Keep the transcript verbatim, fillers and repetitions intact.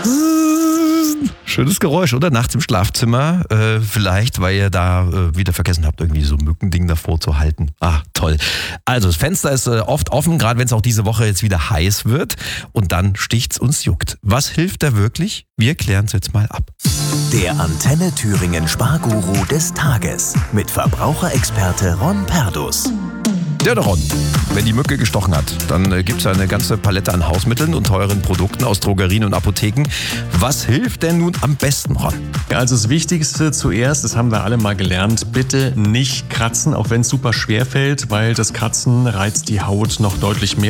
Schönes Geräusch, oder? Nachts im Schlafzimmer. Äh, vielleicht, weil ihr da äh, wieder vergessen habt, irgendwie so ein Mückending davor zu halten. Ah, toll. Also das Fenster ist äh, oft offen, gerade wenn es auch diese Woche jetzt wieder heiß wird. Und dann sticht's uns juckt. Was hilft da wirklich? Wir klären es jetzt mal ab. Der Antenne Thüringen Sparguru des Tages mit Verbraucherexperte Ron Perdus. Ja, der Ron. Wenn die Mücke gestochen hat, dann äh, gibt es eine ganze Palette an Hausmitteln und teuren Produkten aus Drogerien und Apotheken. Was hilft denn nun am besten, Ron? Also das Wichtigste zuerst, das haben wir alle mal gelernt, bitte nicht kratzen, auch wenn es super schwer fällt, weil das Kratzen reizt die Haut noch deutlich mehr.